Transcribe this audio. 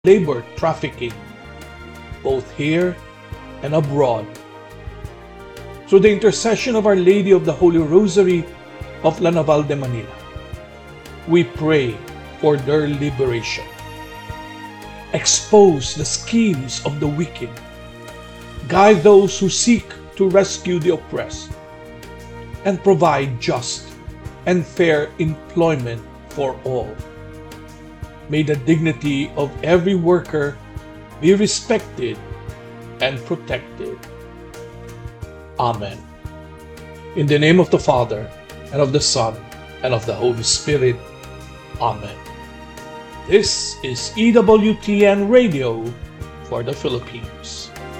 labor trafficking, both here and abroad. Through the intercession of Our Lady of the Holy Rosary of La Naval de Manila, we pray for their liberation. Expose the schemes of the wicked. Guide those who seek to rescue the oppressed, and provide just and fair employment for all. May the dignity of every worker be respected and protected. Amen. In the name of the Father, and of the Son, and of the Holy Spirit. Amen. This is EWTN Radio for the Philippines.